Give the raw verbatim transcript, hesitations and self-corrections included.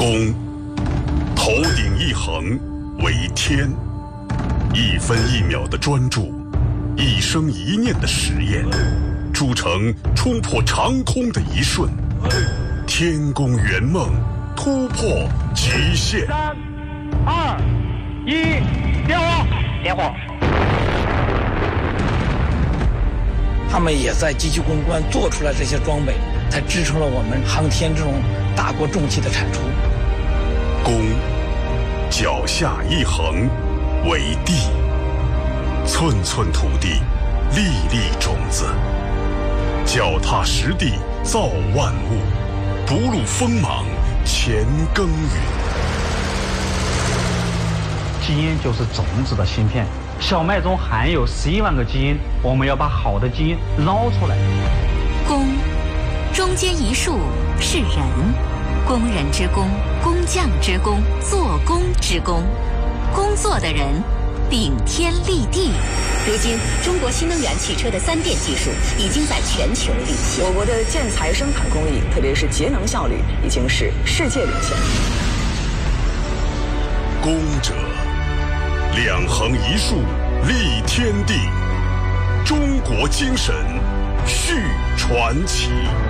公，头顶一横为天，一分一秒的专注，一生一念的实验，铸成冲破长空的一瞬，天宫圆梦，突破极限。 三、二、一，点火！点火！ 他们也在积极攻关做出来这些装备，才支撑了我们航天这种大国重器的产出。 公，脚下一横为地，寸寸土地，粒粒种子，脚踏实地造万物，不露锋芒乾耕耘。 基因就是种子的芯片，小麦中含有十一万个基因，我们要把好的基因捞出来。 工，中间一竖是人，工人之工，工匠之工，做工之工，工作的人顶天立地。 如今，中国新能源汽车的三电技术已经在全球领先。 我国的建材生产工艺，特别是节能效率，已经是世界领先。 工者，两横一竖立天地，中国精神续传奇。